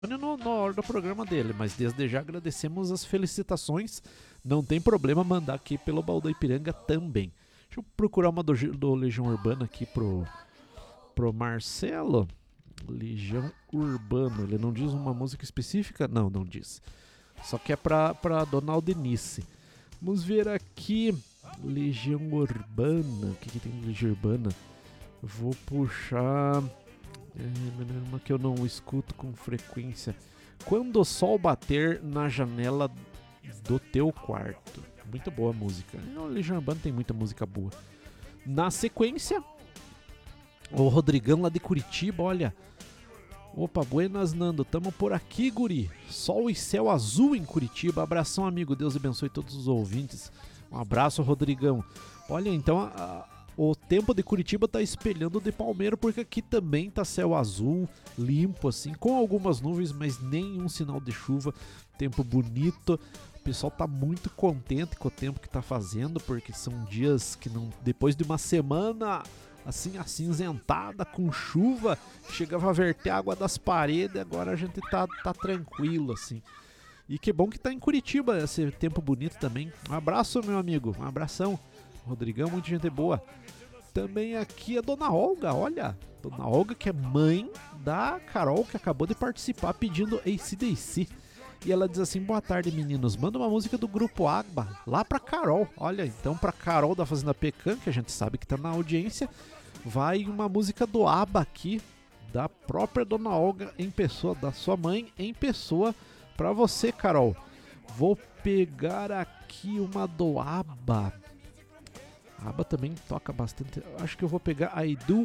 Na hora do programa dele, mas desde já agradecemos as felicitações. Não tem problema mandar aqui pelo Baú da Ipiranga também. Deixa eu procurar uma do Legião Urbana aqui pro Marcelo. Legião Urbana, ele não diz uma música específica? Não, não diz. Só que é pra Dona Aldenice. Vamos ver aqui. Legião Urbana. O que tem de Legião Urbana? Vou puxar uma que eu não escuto com frequência. Quando o sol bater na janela do teu quarto. Muito boa música. O Legião Urbana tem muita música boa. Na sequência, o Rodrigão lá de Curitiba, olha. Opa, buenas, Nando. Tamo por aqui, guri. Sol e céu azul em Curitiba. Abração, amigo. Deus abençoe todos os ouvintes. Um abraço, Rodrigão. Olha, então o tempo de Curitiba tá espelhando o de Palmeira, porque aqui também tá céu azul, limpo assim, com algumas nuvens, mas nenhum sinal de chuva. Tempo bonito. O pessoal tá muito contente com o tempo que tá fazendo, porque são dias que não, depois de uma semana assim acinzentada, com chuva, chegava a verter água das paredes, agora a gente tá tranquilo, assim. E que bom que tá em Curitiba, esse tempo bonito também. Um abraço, meu amigo, um abração. Rodrigão, muita gente boa. Também aqui a Dona Olga, olha, Dona Olga, que é mãe da Carol, que acabou de participar pedindo AC/DC. E ela diz assim: boa tarde, meninos, manda uma música do Grupo Agba lá pra Carol. Olha, então pra Carol da Fazenda Pecan, que a gente sabe que tá na audiência, vai uma música do ABBA aqui, da própria Dona Olga em pessoa, da sua mãe em pessoa, pra você, Carol. Vou pegar aqui uma do ABBA. A ABBA também toca bastante. Acho que eu vou pegar I Do,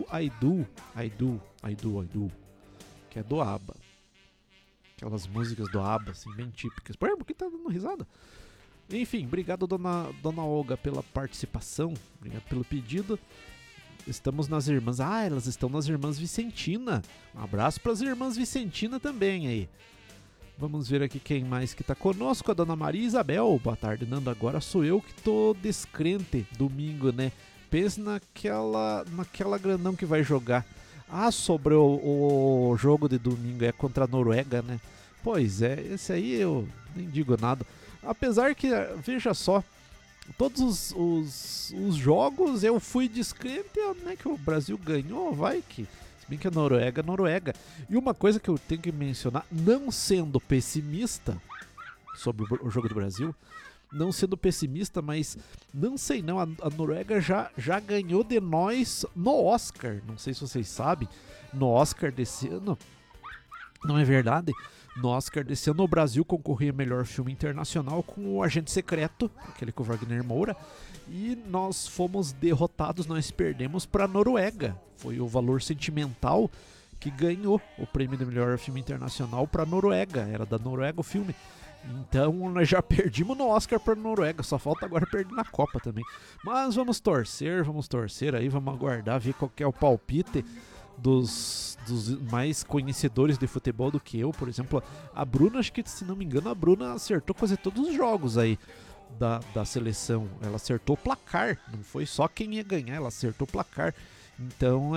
que é do ABBA. Aquelas músicas do ABBA, assim, bem típicas. Por que tá dando risada? Enfim, obrigado, dona Olga, pela participação. Obrigado pelo pedido. Estamos nas irmãs. Ah, elas estão nas irmãs Vicentina. Um abraço para as irmãs Vicentina também aí. Vamos ver aqui quem mais que tá conosco. A dona Maria Isabel. Boa tarde, Nando. Agora sou eu que tô descrente. Domingo, né? Pensa naquela grandão que vai jogar. Ah, sobre o jogo de domingo é contra a Noruega, né? Pois é, esse aí eu nem digo nada. Apesar que, veja só, todos os jogos eu fui descrente, né, que o Brasil ganhou, vai que... Se bem que a Noruega é Noruega. E uma coisa que eu tenho que mencionar, não sendo pessimista sobre o jogo do Brasil, não sendo pessimista, mas não sei não, a Noruega já ganhou de nós no Oscar, não sei se vocês sabem, no Oscar desse ano, não é verdade? No Oscar desse ano o Brasil concorria a melhor filme internacional com o Agente Secreto, aquele com o Wagner Moura, e nós fomos derrotados, nós perdemos para a Noruega, foi o Valor Sentimental que ganhou o prêmio de melhor filme internacional para a Noruega, era da Noruega o filme. Então nós já perdimos no Oscar para Noruega, só falta agora perder na Copa também. Mas vamos torcer aí, vamos aguardar, ver qual que é o palpite dos mais conhecedores de futebol do que eu. Por exemplo, a Bruna, acho que se não me engano, a Bruna acertou quase todos os jogos aí da seleção. Ela acertou o placar, não foi só quem ia ganhar, ela acertou o placar. Então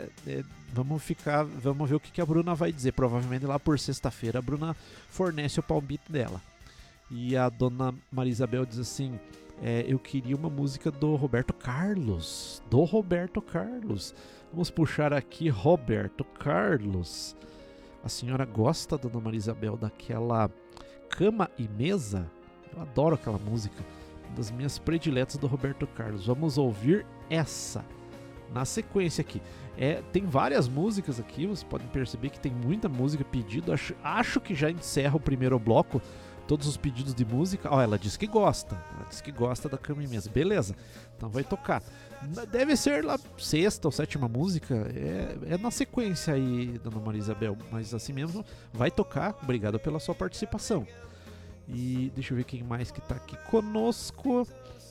vamos ver o que a Bruna vai dizer. Provavelmente lá por sexta-feira a Bruna fornece o palpite dela. E a dona Maria Isabel diz assim: eu queria uma música do Roberto Carlos. Vamos puxar aqui Roberto Carlos. A senhora gosta, dona Maria Isabel, daquela Cama e Mesa? Eu adoro aquela música, uma das minhas prediletas do Roberto Carlos. Vamos ouvir essa. Na sequência aqui, tem várias músicas aqui, vocês podem perceber que tem muita música pedida. Acho que já encerra o primeiro bloco, todos os pedidos de música. Ela disse que gosta, da Cama e Mesa, beleza, então vai tocar. Deve ser lá sexta ou sétima música, é na sequência aí, dona Maria Isabel, mas assim mesmo vai tocar. Obrigado pela sua participação. E deixa eu ver quem mais que tá aqui conosco.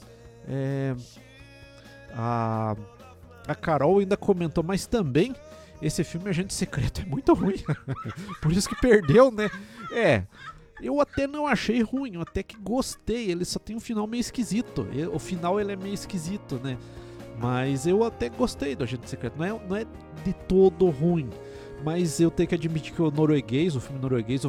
A Carol ainda comentou, mas também esse filme Agente Secreto é muito ruim. Por isso que perdeu, né? Eu até não achei ruim, eu até que gostei. Ele só tem um final meio esquisito. O final ele é meio esquisito, né? Mas eu até gostei do Agente Secreto. Não é de todo ruim, Mas eu tenho que admitir que o filme norueguês,